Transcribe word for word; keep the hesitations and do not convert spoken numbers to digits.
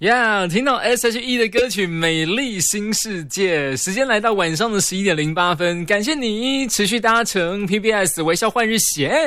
呀、yeah, 听到 S H E 的歌曲《美丽新世界》，时间来到晚上的十一点零八分，感谢你持续搭乘 P B S 微笑换日线。